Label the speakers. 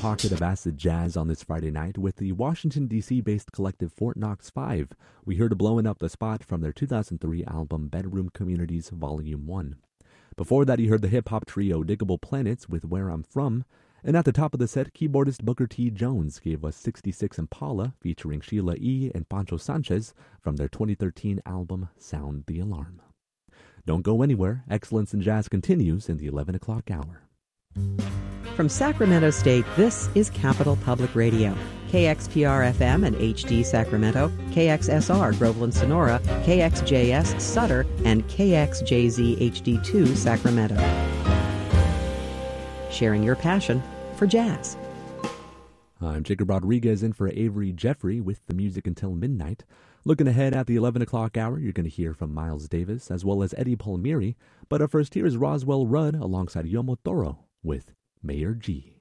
Speaker 1: pocket of acid jazz on this Friday night with the Washington, D.C.-based collective Fort Knox 5. We heard Blowing Up the Spot from their 2003 album Bedroom Communities Volume 1. Before that, you heard the hip-hop trio Diggable Planets with Where I'm From. And at the top of the set, keyboardist Booker T. Jones gave us 66 Impala featuring Sheila E. and Pancho Sanchez from their 2013 album Sound the Alarm. Don't go anywhere. Excellence in Jazz continues in the 11 o'clock hour.
Speaker 2: From Sacramento State, this is Capital Public Radio. KXPR-FM and HD Sacramento, KXSR Groveland Sonora, KXJS Sutter, and KXJZ HD2 Sacramento. Sharing your passion for jazz.
Speaker 1: I'm Jacob Rodriguez in for Avery Jeffrey with the music until midnight. Looking ahead at the 11 o'clock hour, you're going to hear from Miles Davis as well as Eddie Palmieri. But up first, here is Roswell Rudd alongside Yomo Toro with Mayor G.